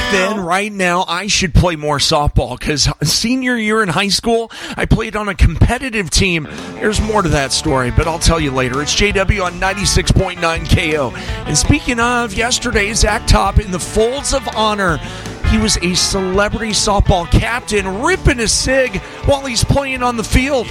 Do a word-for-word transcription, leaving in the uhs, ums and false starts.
then, right now, I should play more softball because senior year in high school, I played on a competitive team. There's more to that story, but I'll tell you later. It's J W on ninety-six point nine K O. And speaking of yesterday, Zach Top in the Folds of Honor. He was a celebrity softball captain ripping a cig while he's playing on the field.